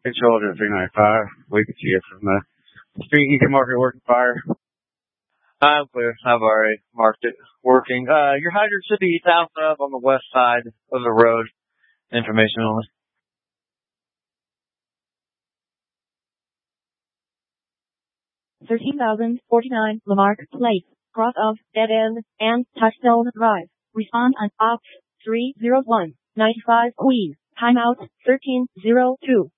Soldier 395. We can see it from the street. You can mark it working fire. I'm clear. I've already marked it working. Your hydrant should be south of on the west side of the road. Information only. 13,049 Lamarck Place, cross of Dead End and Touchstone Drive. Respond on Ops 301, 95 Queen. Timeout 1302.